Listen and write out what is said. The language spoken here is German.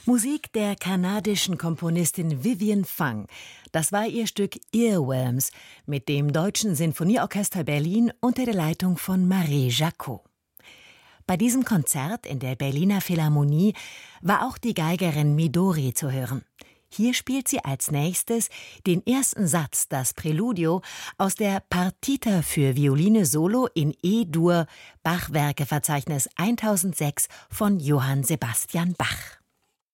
Musik der kanadischen Komponistin Vivian Fang. Das war ihr Stück Earworms mit dem Deutschen Sinfonieorchester Berlin unter der Leitung von Marie Jacot. Bei diesem Konzert in der Berliner Philharmonie war auch die Geigerin Midori zu hören. Hier spielt sie als nächstes den ersten Satz, das Präludio, aus der Partita für Violine Solo in E-Dur, Bach-Werkeverzeichnis 1006 von Johann Sebastian Bach.